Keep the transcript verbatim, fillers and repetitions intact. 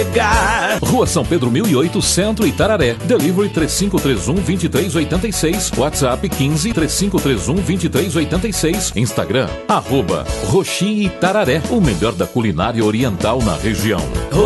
chegar. Rua São Pedro mil e oito, Centro, Itararé. Delivery três cinco três um, dois três oito seis. WhatsApp quinze, três cinco três um, dois três oito seis. Instagram, arroba Roxi Itararé. O melhor da culinária oriental na região.